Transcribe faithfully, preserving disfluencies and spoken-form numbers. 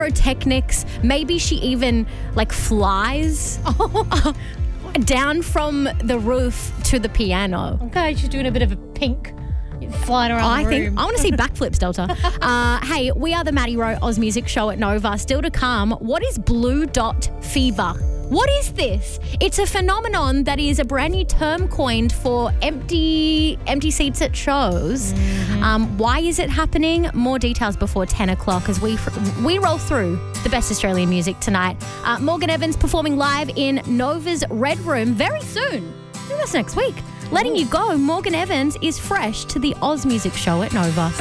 Pyrotechnics. Maybe she even like flies down from the roof to the piano. Okay, she's doing a bit of a pink, flying around I the think room. I want to see backflips, Delta. uh, hey, we are the Maddie Rowe Oz Music Show at Nova. Still to come, what is blue dot fever? What is this? It's a phenomenon that is a brand new term coined for empty empty seats at shows. Mm-hmm. Um, why is it happening? More details before ten o'clock as we we roll through the best Australian music tonight. Uh, Morgan Evans performing live in Nova's Red Room very soon. I think that's next week. Letting you go, Morgan Evans is fresh to the Oz Music Show at Nova.